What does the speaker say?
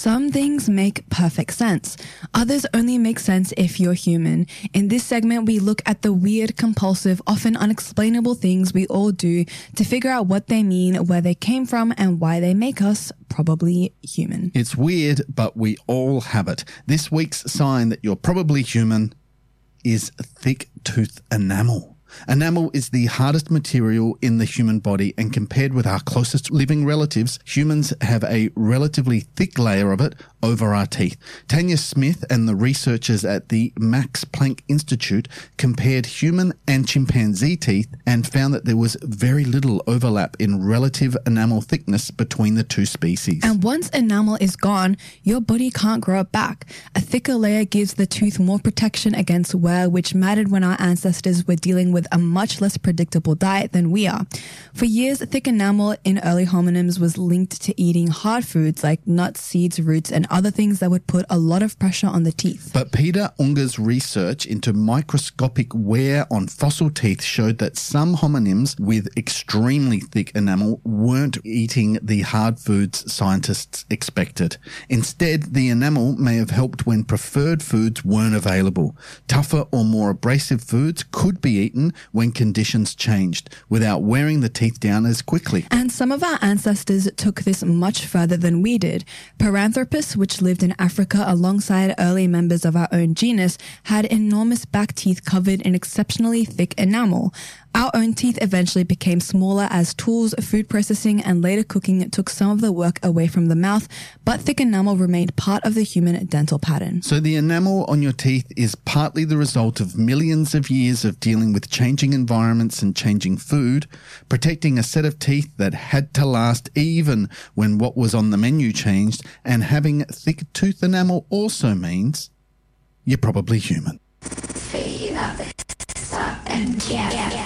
Some things make perfect sense. Others only make sense if you're human. In this segment, we look at the weird, compulsive, often unexplainable things we all do to figure out what they mean, where they came from, and why they make us probably human. It's weird, but we all have it. This week's sign that you're probably human is thick tooth enamel. Enamel is the hardest material in the human body, and compared with our closest living relatives, humans have a relatively thick layer of it over our teeth. Tanya Smith and the researchers at the Max Planck Institute compared human and chimpanzee teeth and found that there was very little overlap in relative enamel thickness between the two species. And once enamel is gone, your body can't grow it back. A thicker layer gives the tooth more protection against wear, which mattered when our ancestors were dealing with a much less predictable diet than we are. For years, thick enamel in early hominins was linked to eating hard foods like nuts, seeds, roots, and other things that would put a lot of pressure on the teeth. But Peter Unger's research into microscopic wear on fossil teeth showed that some hominins with extremely thick enamel weren't eating the hard foods scientists expected. Instead, the enamel may have helped when preferred foods weren't available. Tougher or more abrasive foods could be eaten when conditions changed without wearing the teeth down as quickly. And some of our ancestors took this much further than we did. Paranthropus, which lived in Africa alongside early members of our own genus, had enormous back teeth covered in exceptionally thick enamel. Our own teeth eventually became smaller as tools, food processing, and later cooking took some of the work away from the mouth, but thick enamel remained part of the human dental pattern. So the enamel on your teeth is partly the result of millions of years of dealing with changing environments and changing food, protecting a set of teeth that had to last even when what was on the menu changed, and having thick tooth enamel also means you're probably human.